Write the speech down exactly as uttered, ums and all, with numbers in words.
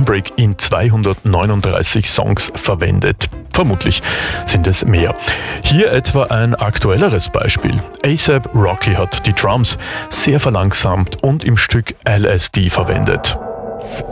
Handbrake in zweihundertneununddreißig Songs verwendet. Vermutlich sind es mehr. Hier etwa ein aktuelleres Beispiel. A$ap Rocky hat die Drums sehr verlangsamt und im Stück L S D verwendet.